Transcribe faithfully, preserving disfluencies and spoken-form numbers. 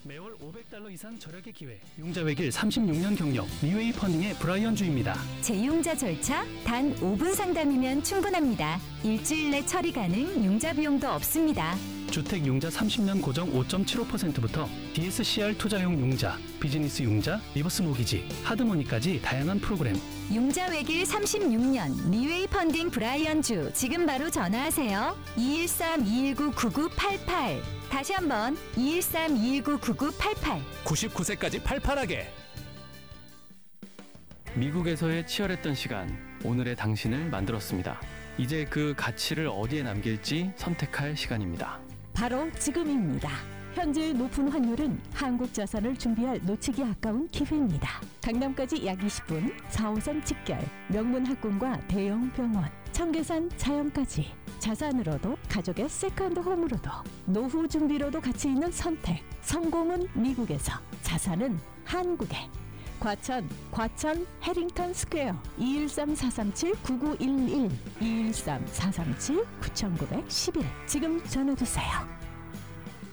매월 오백 달러 이상 절약의 기회. 융자 외길 삼십육 년 경력 리웨이 펀딩의 브라이언 주입니다. 재융자 절차 단 오 분 상담이면 충분합니다. 일주일 내 처리 가능, 융자 비용도 없습니다. 주택 융자 삼십 년 고정 오 점 칠오 퍼센트부터 디에스씨알 투자용 융자, 비즈니스 융자, 리버스 모기지, 하드머니까지 다양한 프로그램. 융자 외길 삼십육 년 리웨이 펀딩 브라이언 주. 지금 바로 전화하세요. 이일삼 이일구 구구팔팔. 다시 한번 이일삼 이일구 구구팔팔. 구십구 세까지 팔팔하게. 미국에서의 치열했던 시간, 오늘의 당신을 만들었습니다. 이제 그 가치를 어디에 남길지 선택할 시간입니다. 바로 지금입니다. 현재 높은 환율은 한국 자산을 준비할 놓치기 아까운 기회입니다. 강남까지 약 이십 분, 사 호선 직결, 명문 학군과 대형 병원, 청계산 자연까지. 자산으로도 가족의 세컨드 홈으로도 노후 준비로도 가치 있는 선택. 성공은 미국에서, 자산은 한국에. 과천, 과천 해링턴 스퀘어 이일삼 사삼칠 구구일일 이일삼 사삼칠 구구일일. 지금 전화주세요.